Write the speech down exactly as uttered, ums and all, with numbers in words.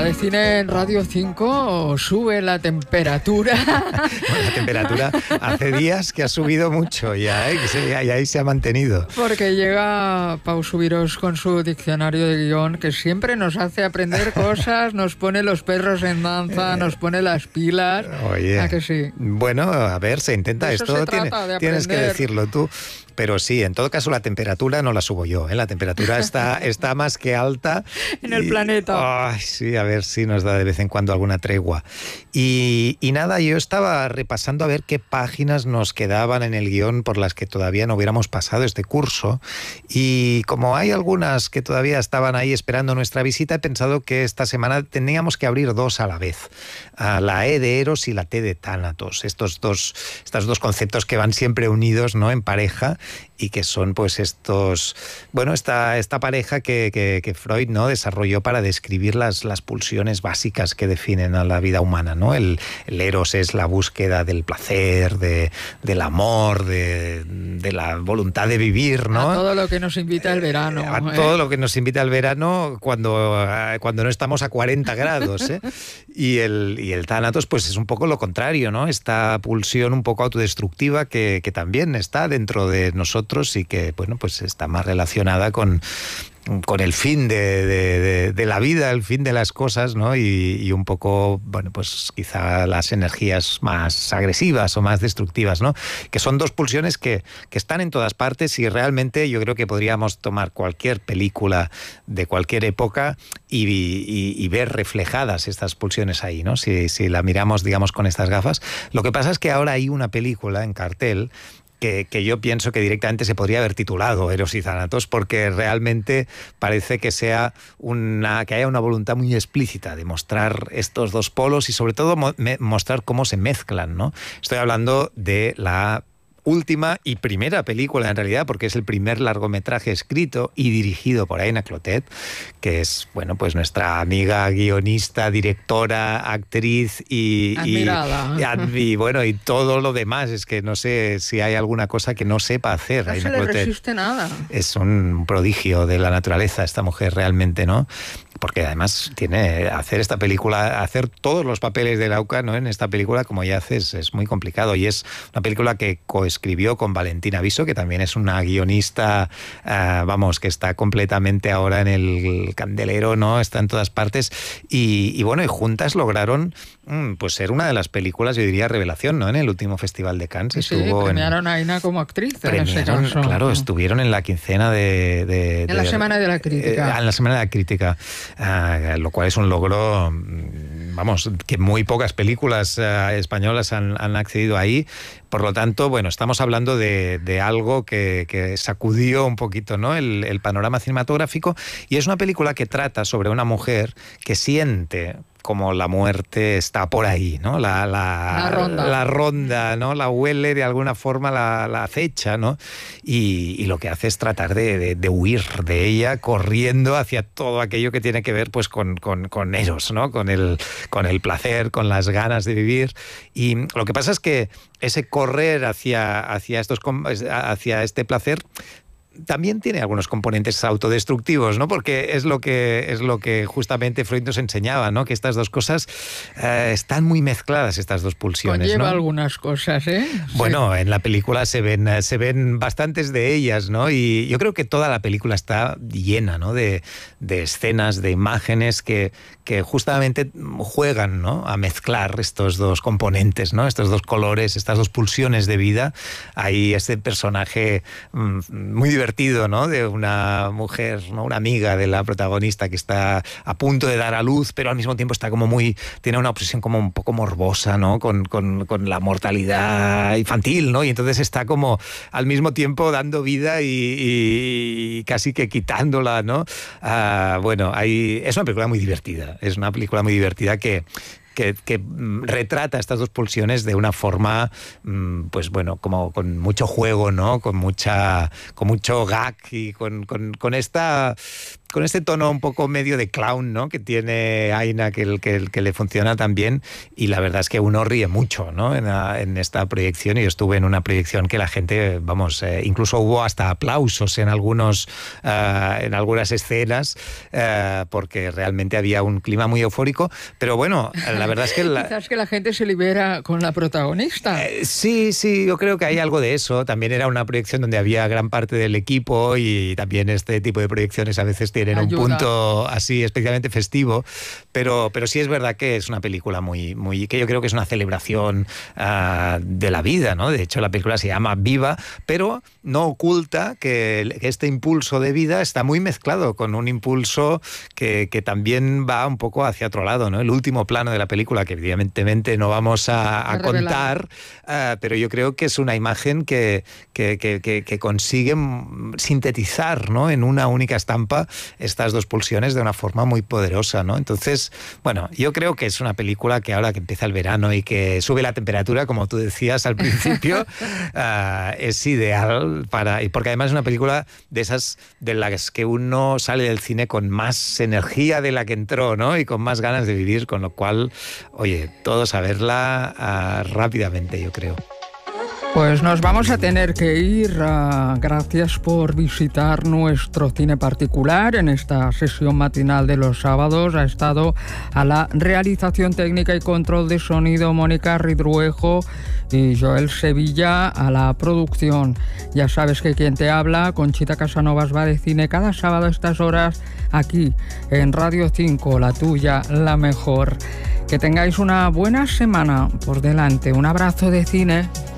de cine en Radio cinco sube la temperatura. Bueno, la temperatura hace días que ha subido mucho ya, ¿eh? Que se, y ahí se ha mantenido. Porque llega Pau Subiros con su diccionario de guión, que siempre nos hace aprender cosas, nos pone los perros en danza, nos pone las pilas. Oye, ¿A que sí? Bueno, a ver, se intenta De eso esto, se tiene, trata, de tienes que aprender. decirlo tú. Pero sí, en todo caso la temperatura no la subo yo, ¿eh? La temperatura está, está más que alta. En el y, planeta. Ay, sí, a ver si nos da de vez en cuando alguna tregua. Y, y nada, yo estaba repasando a ver qué páginas nos quedaban en el guión por las que todavía no hubiéramos pasado este curso. Y como hay algunas que todavía estaban ahí esperando nuestra visita, he pensado que esta semana teníamos que abrir dos a la vez. Uh, la E de Eros y la T de Tánatos. Estos dos, estos dos conceptos que van siempre unidos, ¿no?, en pareja. Y que son pues estos, bueno, esta, esta pareja que, que, que Freud, ¿no?, desarrolló para describir las, las pulsiones básicas que definen a la vida humana, ¿no? El, el eros es la búsqueda del placer, de, del amor, de, de la voluntad de vivir, ¿no? A todo lo que nos invita el verano. A ¿eh? todo lo que nos invita el verano cuando, cuando no estamos a cuarenta grados, ¿eh? Y el, y el tánatos pues es un poco lo contrario, ¿no? Esta pulsión un poco autodestructiva que, que también está dentro de nosotros y que, bueno, pues está más relacionada con, con el fin de, de, de, de la vida, el fin de las cosas, ¿no? Y, y un poco, bueno, pues quizá las energías más agresivas o más destructivas, ¿no? Que son dos pulsiones que, que están en todas partes y realmente yo creo que podríamos tomar cualquier película de cualquier época y, y, y ver reflejadas estas pulsiones ahí, ¿no? Si, si la miramos, digamos, con estas gafas. Lo que pasa es que ahora hay una película en cartel Que, que yo pienso que directamente se podría haber titulado Eros y Tánatos, porque realmente parece que sea una que haya una voluntad muy explícita de mostrar estos dos polos y sobre todo mo mostrar cómo se mezclan, ¿no? Estoy hablando de la última y primera película en realidad, porque es el primer largometraje escrito y dirigido por Aina Clotet, que es, bueno, pues nuestra amiga guionista, directora, actriz y, Admirada. y, y bueno, y todo lo demás. Es que no sé si hay alguna cosa que no sepa hacer. No Aina se le Clotet resiste nada. es un prodigio de la naturaleza esta mujer realmente, ¿no? Porque además tiene hacer esta película, hacer todos los papeles de Lauca, ¿no?, en esta película, como ya haces, es muy complicado. Y es una película que coescribió con Valentina Viso, que también es una guionista, uh, vamos, que está completamente ahora en el candelero, ¿no? Está en todas partes. Y, y bueno, y juntas lograron mm, pues ser una de las películas, yo diría, revelación, ¿no? En el último Festival de Cannes. Sí, estuvo premiaron en, a Aina como actriz. premiaron, en ese caso. claro, estuvieron en la quincena de... de En la de, Semana de la Crítica. Eh, en la Semana de la Crítica. Uh, lo cual es un logro, vamos, que muy pocas películas uh, españolas han, han accedido ahí. Por lo tanto, bueno, estamos hablando de, de algo que, que sacudió un poquito, ¿no?, el, el panorama cinematográfico, y es una película que trata sobre una mujer que siente como la muerte está por ahí, ¿no? La, la, la ronda. La ronda, ¿no? La huele de alguna forma, la, la acecha, ¿no? Y, y lo que hace es tratar de, de, de huir de ella, corriendo hacia todo aquello que tiene que ver, pues, con, con, con Eros, ¿no? Con el, con el placer, con las ganas de vivir. Y lo que pasa es que ese correr hacia, hacia, estos, hacia este placer también tiene algunos componentes autodestructivos, ¿no? Porque es lo que es lo que justamente Freud nos enseñaba, ¿no? Que estas dos cosas eh, están muy mezcladas, estas dos pulsiones, Conlleva, ¿no? algunas cosas, ¿eh? Bueno, sí. En la película se ven se ven bastantes de ellas, ¿no? Y yo creo que toda la película está llena, ¿no?, de, de escenas, de imágenes que, que justamente juegan, ¿no?, a mezclar estos dos componentes, ¿no? Estos dos colores, estas dos pulsiones de vida. Hay este personaje mmm, muy divertido, ¿no?, de una mujer, ¿no?, una amiga de la protagonista que está a punto de dar a luz, pero al mismo tiempo está como muy, tiene una obsesión como un poco morbosa, ¿no?, con, con, con la mortalidad infantil, ¿no? Y entonces está como al mismo tiempo dando vida y, y, y casi que quitándola, ¿no? Uh, bueno, hay, es una película muy divertida, es una película muy divertida que Que, que retrata estas dos pulsiones de una forma, pues bueno, como con mucho juego, ¿no? Con mucha, con mucho gag y con, con, con esta, con este tono un poco medio de clown, ¿no? Que tiene Aina, que, que, que le funciona tan bien, y la verdad es que uno ríe mucho, ¿no? En, la, en esta proyección, y yo estuve en una proyección que la gente, vamos, eh, incluso hubo hasta aplausos en algunos, uh, en algunas escenas, uh, porque realmente había un clima muy eufórico, pero bueno, la verdad es que... La, Quizás que la gente se libera con la protagonista. Eh, sí, sí, yo creo que hay algo de eso. También era una proyección donde había gran parte del equipo, y también este tipo de proyecciones a veces tienen Ayuda. un punto así especialmente festivo, pero, pero sí es verdad que es una película muy, muy que yo creo que es una celebración uh, de la vida, ¿no? De hecho, la película se llama Viva, pero no oculta que este impulso de vida está muy mezclado con un impulso que, que también va un poco hacia otro lado, ¿no? El último plano de la película, que evidentemente no vamos a, a, a contar, uh, pero yo creo que es una imagen que, que, que, que, que consigue sintetizar, ¿no? En una única estampa estas dos pulsiones de una forma muy poderosa, ¿no? Entonces, bueno, yo creo que es una película que ahora que empieza el verano y que sube la temperatura, como tú decías al principio, uh, es ideal para... Porque además es una película de esas de las que uno sale del cine con más energía de la que entró, ¿no? Y con más ganas de vivir, con lo cual, oye, todos a verla uh, rápidamente, yo creo. Pues nos vamos a tener que ir. Uh, gracias por visitar nuestro cine particular en esta sesión matinal de los sábados. Ha estado a la realización técnica y control de sonido Mónica Ridruejo y Joel Sevilla a la producción. Ya sabes que quien te habla, Conchita Casanovas, va de cine cada sábado a estas horas aquí en Radio cinco, la tuya, la mejor. Que tengáis una buena semana por delante. Un abrazo de cine.